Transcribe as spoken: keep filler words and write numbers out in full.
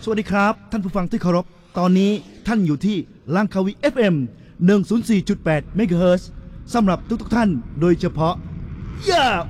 สวัสดีครับท่านผู้ฟังที่เคารพตอนนี้ท่านอยู่ที่ลังคาวี เอฟ เอ็ม หนึ่งศูนย์สี่จุดแปด เมกะเฮิรตซ์สำหรับทุกๆท่านโดยเฉพาะย่า